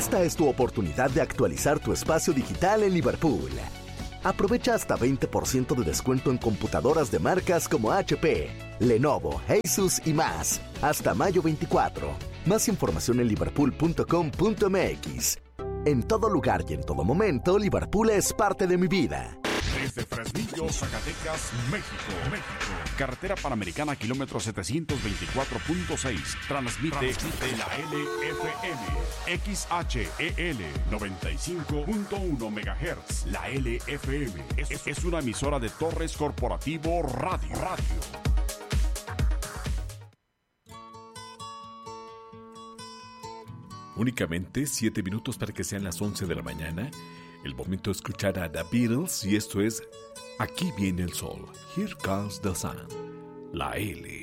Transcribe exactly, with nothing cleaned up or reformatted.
Esta es tu oportunidad de actualizar tu espacio digital en Liverpool. Aprovecha hasta veinte por ciento de descuento en computadoras de marcas como H P, Lenovo, Asus y más. Hasta mayo veinticuatro. Más información en liverpool punto com punto m x. En todo lugar y en todo momento, Liverpool es parte de mi vida. Desde Fresnillo, Zacatecas, México, México. Carretera Panamericana, kilómetro setecientos veinticuatro punto seis. Transmite, Transmite la L F M. X H E L noventa y cinco punto uno megahertz. La L F M es, es una emisora de Torres Corporativo Radio. Radio. Únicamente siete minutos para que sean las once de la mañana. El momento de escuchar a The Beatles y esto es Aquí viene el sol. Here comes the sun. La L.